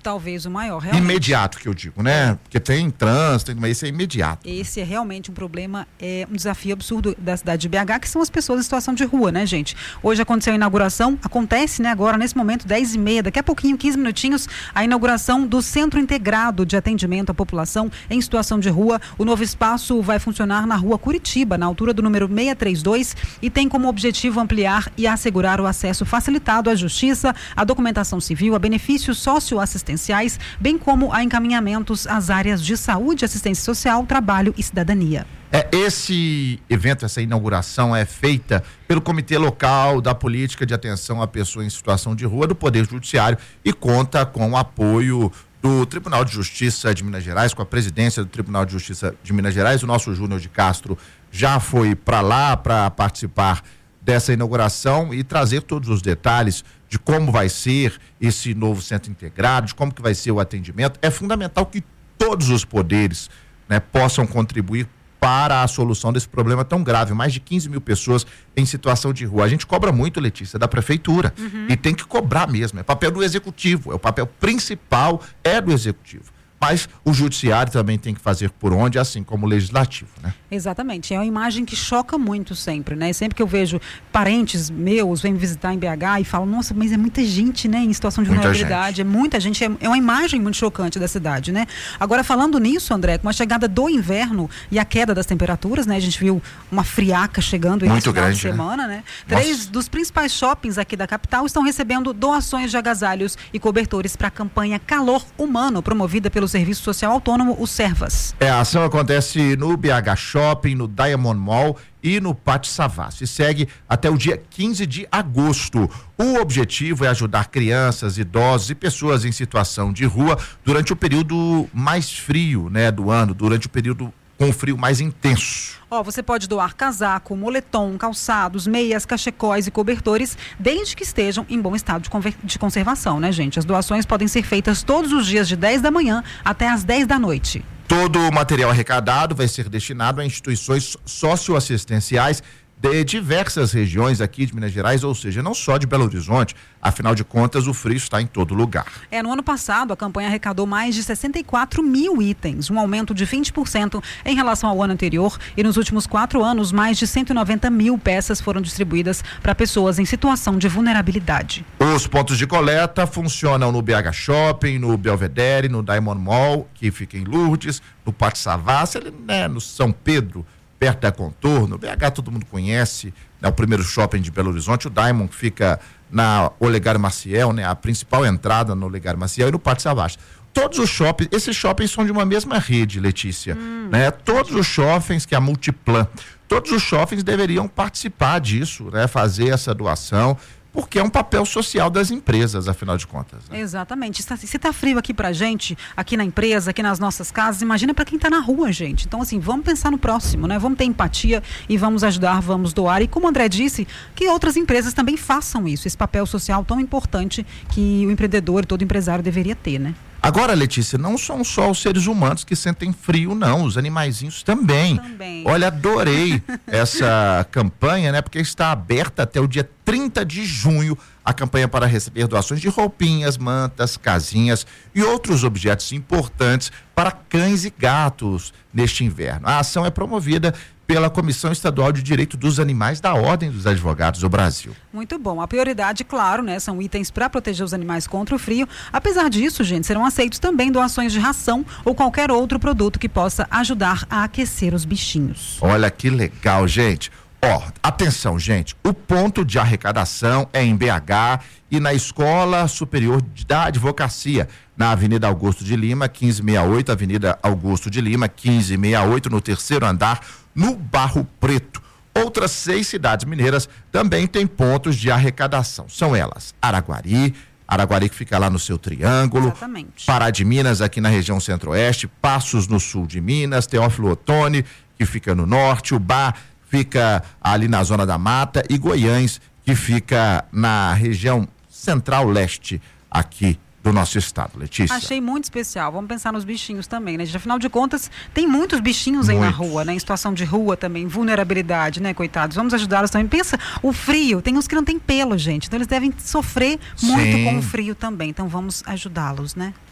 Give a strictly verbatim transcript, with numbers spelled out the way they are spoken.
Talvez o maior, realmente. Imediato, que eu digo, né? Porque tem trânsito, mas esse é imediato. Esse é realmente um problema, é um desafio absurdo da cidade de B H, que são as pessoas em situação de rua, né, gente? Hoje aconteceu a inauguração, acontece, né, agora, nesse momento, dez e meia, daqui a pouquinho, quinze minutinhos, a inauguração do Centro Integrado de Atendimento à População em Situação de Rua. O novo espaço vai funcionar na rua Curitiba, na altura do número seiscentos e trinta e dois, e tem como objetivo ampliar e assegurar o acesso facilitado à justiça, à documentação civil, a benefícios socioassistenciais, bem como a encaminhamentos às áreas de saúde, assistência social, trabalho e cidadania. É, esse evento, essa inauguração é feita pelo Comitê Local da Política de Atenção à Pessoa em Situação de Rua do Poder Judiciário e conta com o apoio do Tribunal de Justiça de Minas Gerais, com a presidência do Tribunal de Justiça de Minas Gerais. O nosso Júnior de Castro já foi para lá para participar dessa inauguração e trazer todos os detalhes de como vai ser esse novo centro integrado, de como que vai ser o atendimento. É fundamental que todos os poderes, né, possam contribuir para a solução desse problema tão grave. Mais de quinze mil pessoas em situação de rua. A gente cobra muito, Letícia, da prefeitura. Uhum. E tem que cobrar mesmo. É papel do executivo. É o papel principal é do executivo. Mas o judiciário também tem que fazer por onde, assim como o legislativo, né? Exatamente, é uma imagem que choca muito sempre, né? Sempre que eu vejo parentes meus vêm me visitar em B H e falam, nossa, mas é muita gente, né? Em situação de muita vulnerabilidade, gente. é muita gente, é, é uma imagem muito chocante da cidade, né? Agora, falando nisso, André, com a chegada do inverno e a queda das temperaturas, né? A gente viu uma friaca chegando muito no final grande, de semana, né? né? Nossa. Três dos principais shoppings aqui da capital estão recebendo doações de agasalhos e cobertores para a campanha Calor Humano, promovida pelo Serviço Social Autônomo, o Servas. É, a ação acontece no B H Shopping, no Diamond Mall e no Pátio Savassi. Segue até o dia quinze de agosto. O objetivo é ajudar crianças, idosos e pessoas em situação de rua durante o período mais frio, né, do ano, durante o período com o frio mais intenso. Ó, oh, você pode doar casaco, moletom, calçados, meias, cachecóis e cobertores, desde que estejam em bom estado de, conver- de conservação, né, gente? As doações podem ser feitas todos os dias de dez da manhã até as dez da noite. Todo o material arrecadado vai ser destinado a instituições socioassistenciais de diversas regiões aqui de Minas Gerais, ou seja, não só de Belo Horizonte. Afinal de contas, o frio está em todo lugar. É, no ano passado, a campanha arrecadou mais de sessenta e quatro mil itens, um aumento de vinte por cento em relação ao ano anterior, e nos últimos quatro anos, mais de cento e noventa mil peças foram distribuídas para pessoas em situação de vulnerabilidade. Os pontos de coleta funcionam no B H Shopping, no Belvedere, no Diamond Mall, que fica em Lourdes, no Pátio Savassi, né, no São Pedro, perto da Contorno. O B H todo mundo conhece, né, o primeiro shopping de Belo Horizonte. O Diamond fica na Olegário Maciel, né, a principal entrada no Olegário Maciel, e no Pátio Savassi. Todos os shoppings, esses shoppings são de uma mesma rede, Letícia, hum, né? Todos os shoppings, que é a Multiplan, todos os shoppings deveriam participar disso, né? Fazer essa doação, porque é um papel social das empresas, afinal de contas, né? Exatamente. Se tá frio aqui pra gente, aqui na empresa, aqui nas nossas casas, imagina para quem tá na rua, gente. Então, assim, vamos pensar no próximo, né? Vamos ter empatia e vamos ajudar, vamos doar. E como o André disse, que outras empresas também façam isso, esse papel social tão importante que o empreendedor e todo empresário deveria ter, né? Agora, Letícia, não são só os seres humanos que sentem frio, não, os animaizinhos também. Também. Olha, adorei essa campanha, né? Porque está aberta até o dia trinta de junho a campanha para receber doações de roupinhas, mantas, casinhas e outros objetos importantes para cães e gatos neste inverno. A ação é promovida pela Comissão Estadual de Direito dos Animais da Ordem dos Advogados do Brasil. Muito bom. A prioridade, claro, né, são itens para proteger os animais contra o frio. Apesar disso, gente, serão aceitos também doações de ração ou qualquer outro produto que possa ajudar a aquecer os bichinhos. Olha que legal, gente. Ó, atenção, gente, o ponto de arrecadação é em B H e na Escola Superior da Advocacia, na Avenida Augusto de Lima, quinze sessenta e oito, Avenida Augusto de Lima, quinze sessenta e oito, no terceiro andar, no Barro Preto. Outras seis cidades mineiras também têm pontos de arrecadação. São elas: Araguari, Araguari que fica lá no seu triângulo. Exatamente. Pará de Minas, aqui na região centro-oeste, Passos no sul de Minas, Teófilo Otoni, que fica no norte, Ubá fica ali na zona da mata, e Goiães, que fica na região central-leste aqui do nosso estado, Letícia. Achei muito especial. Vamos pensar nos bichinhos também, né? Afinal de contas, tem muitos bichinhos aí Muitos. na rua, né? Em situação de rua também, vulnerabilidade, né, coitados? Vamos ajudá-los também. Pensa, o frio, tem uns que não tem pelo, gente. Então eles devem sofrer muito Sim. com o frio também. Então vamos ajudá-los, né?